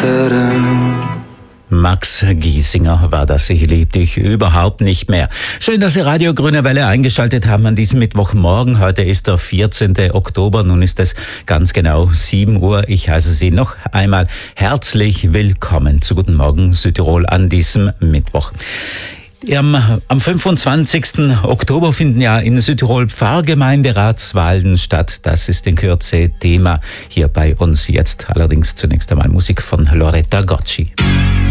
Max Giesinger war das. Ich lieb dich überhaupt nicht mehr. Schön, dass Sie Radio Grüne Welle eingeschaltet haben an diesem Mittwochmorgen. Heute ist der 14. Oktober. Nun ist es ganz genau 7 Uhr. Ich heiße Sie noch einmal herzlich willkommen zu Guten Morgen Südtirol an diesem Mittwoch. Am 25. Oktober finden ja in Südtirol Pfarrgemeinderatswahlen statt. Das ist in Kürze Thema hier bei uns jetzt. Allerdings zunächst einmal Musik von Loretta Gocci.